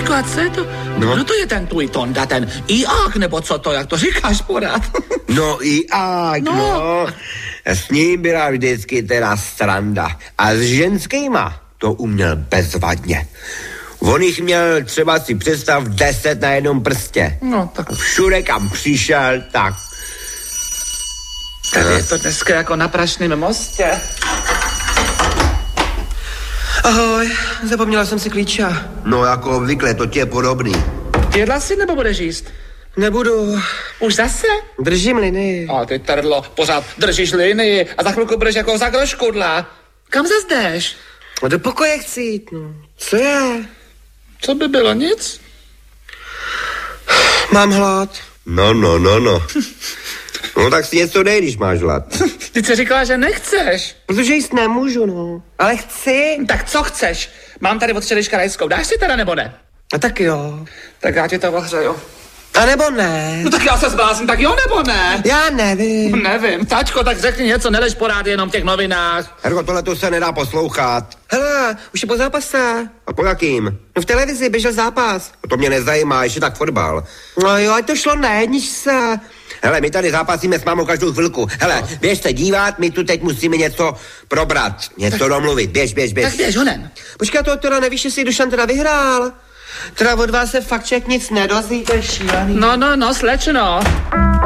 Taťko, a co je to? No. Kdo to je ten tvůj Tonda, ten Iák, nebo co to, jak to říkáš pořád? No Iák, no. S ním byla vždycky teda sranda. A s ženskýma to uměl bezvadně. On jich měl třeba si představ 10 na jednom prstě. No, tak. Všude, kam přišel, tak. Tady je to dneska jako na Prašném mostě. Ahoj, zapomněla jsem si klíče. No jako obvykle, to ti je podobný. Jedla si nebo budeš jíst? Nebudu. Už zase? Držím linii. A ty trdlo, pořád držíš linii a za chvilku budeš jako zagroškudla. Kam zas jdeš? Do pokoje chci jít, no. Co je? Co by bylo, nic? Mám hlad. No. No tak si něco dej, když máš hlad. Ty jsi říkala, že nechceš. Protože jíst nemůžu, no. Ale chci. Tak co chceš? Mám tady od včerejška rajskou. Dáš si teda nebo ne? A tak jo. Tak já ti to ohřeju. A nebo ne. No tak já se zblázním, tak jo nebo ne? Já nevím. Nevím. Tačko, tak řekni něco, nelež porád jenom v těch novinách. Herko, tohle to se nedá poslouchat. Hele, už je po zápase. A po jakým? No v televizi běžel zápas. To mě nezajímá, ještě tak fotbal. No jo, ať to šlo na jedničce. Hele, my tady zápasíme s mámou každou chvilku. Hele, běž se dívat, my tu teď musíme něco probrat, něco domluvit. Běž. Tak běž honem. Počkej, to teda nevíš, jestli Dušan teda vyhrál. Teda od vás se fakt člověk nic nedozví, to je šílený. No, slečno.